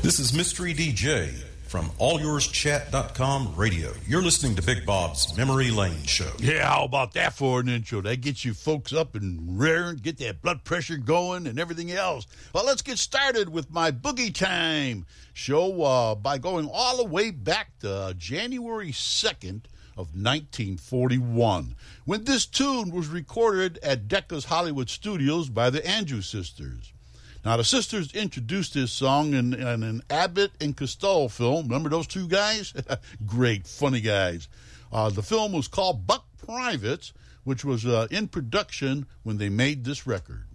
This is Mystery DJ from AllYoursChat.com radio. You're listening to Big Bob's Memory Lane Show. Yeah, how about that for an intro? That gets you folks up and raring, get that blood pressure going and everything else. Well, let's get started with my Boogie Time show by going all the way back to January 2nd of 1941, when this tune was recorded at Decca's Hollywood Studios by the Andrews Sisters. Now, the sisters introduced this song in an Abbott and Costello film. Remember those two guys? Great, funny guys. The film was called Buck Privates, which was in production when they made this record.